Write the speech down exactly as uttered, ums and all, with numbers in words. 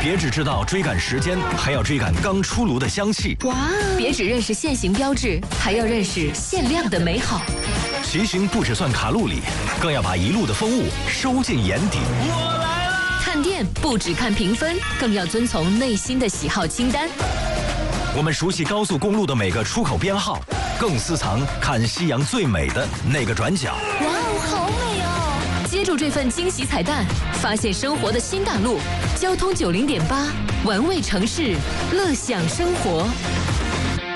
别只知道追赶时间，还要追赶刚出炉的香气。 哇！别只认识限行标志，还要认识限量的美好。 骑行不只算卡路里，更要把一路的风物收进眼底。 我来啦！ 看店不只看评分，更要遵从内心的喜好清单。 我们熟悉高速公路的每个出口编号，更私藏看夕阳最美的那个转角。 哇哦，好美哦！接住这份惊喜彩蛋，发现生活的新大陆。交通九零点八，玩味城市，乐享生活。